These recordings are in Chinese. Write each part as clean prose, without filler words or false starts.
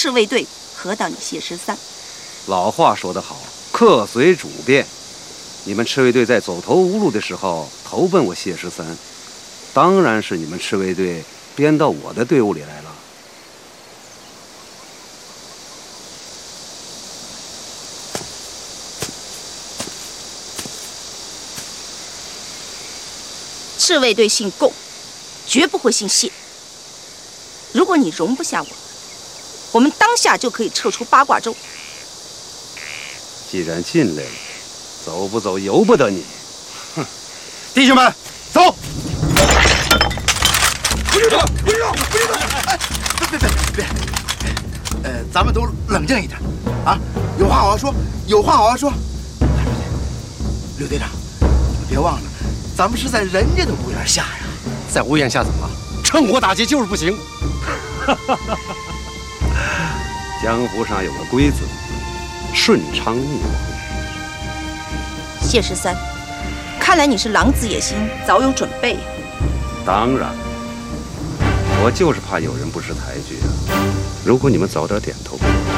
赤卫队合到你谢13。 老话说得好，客随主便。你们赤卫队在走投无路的时候投奔我谢13，当然是你们赤卫队编到我的队伍里来了。 赤卫队姓贡，绝不会姓谢。如果你容不下我们当下就可以撤出八卦洲。 既然进来了，走不走由不得你。 哼，弟兄们，走！不许动！不许动！不许动！哎，别！咱们都冷静一点啊！有话好好说，有话好好说。刘队长，你们别忘了，咱们是在人家的屋檐下呀。 在屋檐下怎么了？趁火打劫就是不行。 江湖上有个规则，顺昌逆王。 谢13，看来你是狼子野心，早有准备。 当然，我就是怕有人不识抬举啊。如果你们早点点头，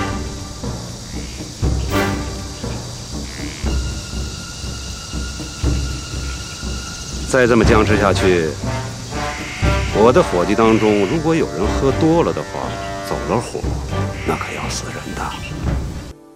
再这么僵持下去，我的伙计当中，如果有人喝多了的话，走了火，那可要死人的。